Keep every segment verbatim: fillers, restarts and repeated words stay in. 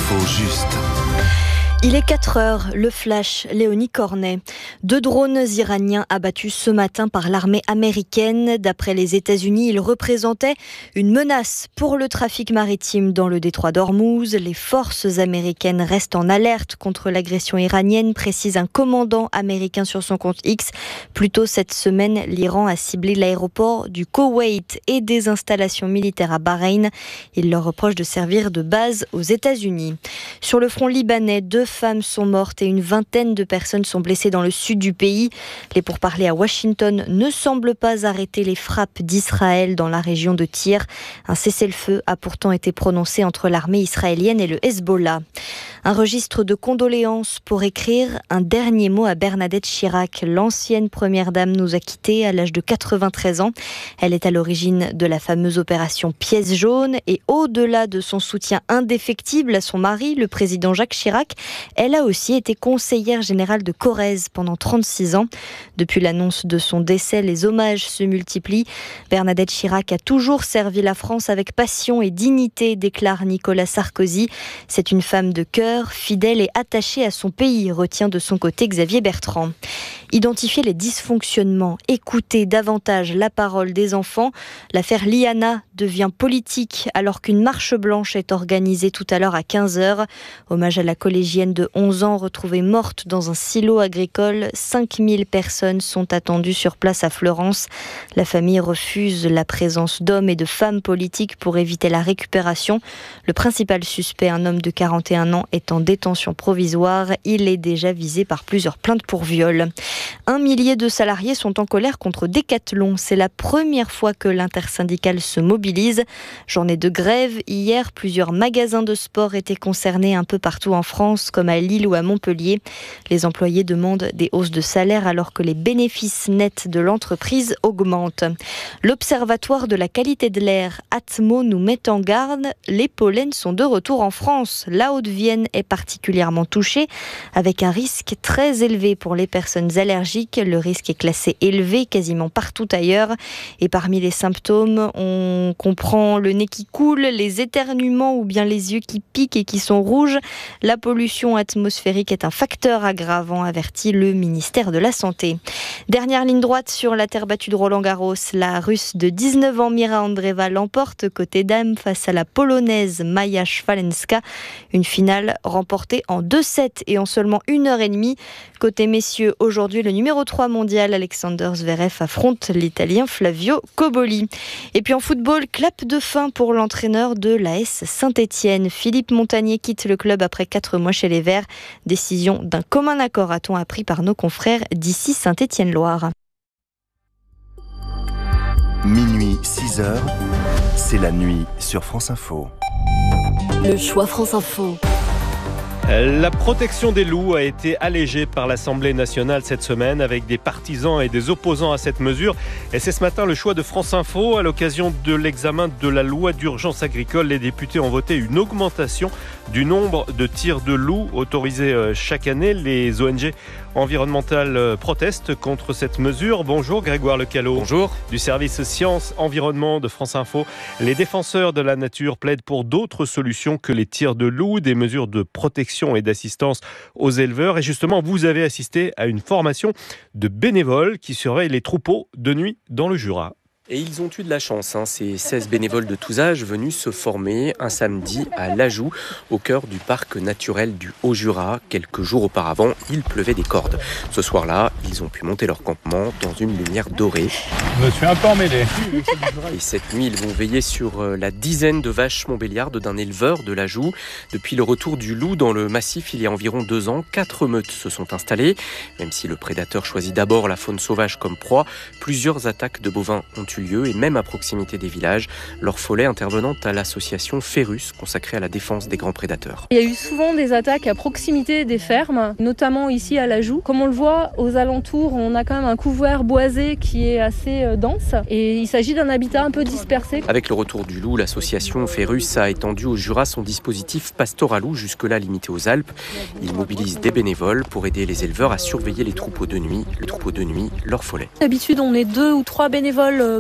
L'info juste. Il est quatre heures, le flash, Léonie Cornet. Deux drones iraniens abattus ce matin par l'armée américaine. D'après les États-Unis, ils représentaient une menace pour le trafic maritime dans le détroit d'Ormuz. Les forces américaines restent en alerte contre l'agression iranienne, précise un commandant américain sur son compte X. Plus tôt cette semaine, l'Iran a ciblé l'aéroport du Koweït et des installations militaires à Bahreïn. Il leur reproche de servir de base aux États-Unis. Sur le front libanais, deux femmes sont mortes et une vingtaine de personnes sont blessées dans le sud du pays. Les pourparlers à Washington ne semblent pas arrêter les frappes d'Israël dans la région de Tyr. Un cessez-le-feu a pourtant été prononcé entre l'armée israélienne et le Hezbollah. Un registre de condoléances pour écrire un dernier mot à Bernadette Chirac. L'ancienne première dame nous a quittés à l'âge de quatre-vingt-treize ans. Elle est à l'origine de la fameuse opération Pièce jaune et au-delà de son soutien indéfectible à son mari, le président Jacques Chirac, elle a aussi été conseillère générale de Corrèze pendant trente-six ans. Depuis l'annonce de son décès, les hommages se multiplient. Bernadette Chirac a toujours servi la France avec passion et dignité, déclare Nicolas Sarkozy. C'est une femme de cœur, fidèle et attachée à son pays, retient de son côté Xavier Bertrand. Identifier les dysfonctionnements, écouter davantage la parole des enfants. L'affaire Liana devient politique alors qu'une marche blanche est organisée tout à l'heure à quinze heures. Hommage à la collégienne de onze ans retrouvée morte dans un silo agricole. cinq mille personnes sont attendues sur place à Fleurance. La famille refuse la présence d'hommes et de femmes politiques pour éviter la récupération. Le principal suspect, un homme de quarante et un ans, est en détention provisoire. Il est déjà visé par plusieurs plaintes pour viol. Un millier de salariés sont en colère contre Decathlon. C'est la première fois que l'intersyndicale se mobilise. Journée de grève. Hier, plusieurs magasins de sport étaient concernés un peu partout en France, comme à Lille ou à Montpellier. Les employés demandent des hausses de salaire alors que les bénéfices nets de l'entreprise augmentent. L'Observatoire de la qualité de l'air Atmo nous met en garde. Les pollens sont de retour en France. La Haute-Vienne est particulièrement touchée, avec un risque très élevé pour les personnes allergiques. Le risque est classé élevé quasiment partout ailleurs. Et parmi les symptômes, on comprend le nez qui coule, les éternuements ou bien les yeux qui piquent et qui sont rouges. La pollution atmosphérique est un facteur aggravant, avertit le ministère de la Santé. Dernière ligne droite sur la terre battue de Roland-Garros. La Russe de dix-neuf ans, Mira Andreeva, l'emporte côté dame face à la Polonaise Maja Szwalenska. Une finale remportée en deux sept et en seulement une heure et demie. Côté messieurs, aujourd'hui, le numéro trois mondial, Alexander Zverev, affronte l'Italien Flavio Cobolli. Et puis en football, clap de fin pour l'entraîneur de l'A S Saint-Étienne. Philippe Montagnier quitte le club après quatre mois chez les Verts. Décision d'un commun accord, a-t-on appris par nos confrères d'ici Saint-Étienne-Loire. Minuit, six heures, c'est la nuit sur France Info. Le choix France Info. La protection des loups a été allégée par l'Assemblée nationale cette semaine avec des partisans et des opposants à cette mesure. Et c'est ce matin le choix de France Info. À l'occasion de l'examen de la loi d'urgence agricole, les députés ont voté une augmentation du nombre de tirs de loups autorisés chaque année. Les O N G environnementales protestent contre cette mesure. Bonjour Grégoire Lecallot. Bonjour. Du service Sciences Environnement de France Info. Les défenseurs de la nature plaident pour d'autres solutions que les tirs de loups, des mesures de protection et d'assistance aux éleveurs. Et justement, vous avez assisté à une formation de bénévoles qui surveillent les troupeaux de nuit dans le Jura. Et ils ont eu de la chance, hein, ces seize bénévoles de tous âges venus se former un samedi à l'Ajoux, au cœur du parc naturel du Haut-Jura. Quelques jours auparavant, il pleuvait des cordes. Ce soir-là, ils ont pu monter leur campement dans une lumière dorée. Je me suis un peu emmêlé. Et cette nuit, ils vont veiller sur la dizaine de vaches montbéliardes d'un éleveur de l'Ajoux. Depuis le retour du loup dans le massif il y a environ deux ans, quatre meutes se sont installées. Même si le prédateur choisit d'abord la faune sauvage comme proie, plusieurs attaques de bovins ont eu lieu et même à proximité des villages. Laure Follet, intervenante à l'association Ferrus, consacrée à la défense des grands prédateurs. Il y a eu souvent des attaques à proximité des fermes, notamment ici à l'Ajoux. Comme on le voit, aux alentours, on a quand même un couvert boisé qui est assez dense et il s'agit d'un habitat un peu dispersé. Avec le retour du loup, l'association Ferrus a étendu au Jura son dispositif Pastoraloup, jusque-là limité aux Alpes. Il mobilise des bénévoles pour aider les éleveurs à surveiller les troupeaux de nuit. Le troupeau de nuit, Laure Follet. D'habitude, on est deux ou trois bénévoles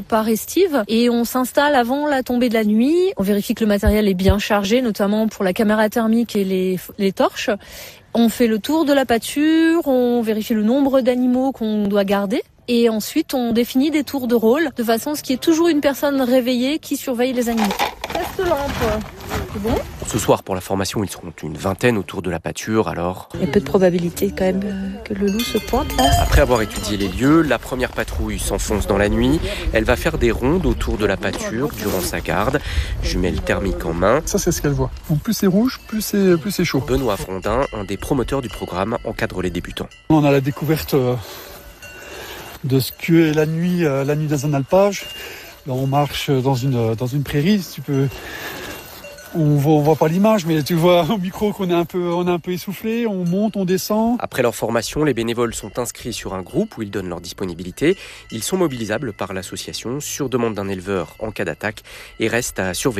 par estive et on s'installe avant la tombée de la nuit. On vérifie que le matériel est bien chargé, notamment pour la caméra thermique et les, les torches. On fait le tour de la pâture, on vérifie le nombre d'animaux qu'on doit garder. Et ensuite, on définit des tours de rôle de façon à ce qu'il y ait toujours une personne réveillée qui surveille les animaux. Test lampe. C'est bon ? Ce soir, pour la formation, ils seront une vingtaine autour de la pâture, alors... Il y a peu de probabilité quand même que le loup se pointe là. Après avoir étudié les lieux, la première patrouille s'enfonce dans la nuit. Elle va faire des rondes autour de la pâture durant sa garde, jumelle thermique en main. Ça, c'est ce qu'elle voit. Donc plus c'est rouge, plus c'est, plus c'est chaud. Benoît Frondin, un des promoteurs du programme, encadre les débutants. On a la découverte de ce qu'est la nuit, la nuit dans un alpage. Là, on marche dans une, dans une prairie, si tu peux... On voit, on voit pas l'image, mais tu vois au micro qu'on est un peu, on est un peu essoufflé. On monte, on descend. Après leur formation, les bénévoles sont inscrits sur un groupe où ils donnent leur disponibilité. Ils sont mobilisables par l'association sur demande d'un éleveur en cas d'attaque et restent à surveiller.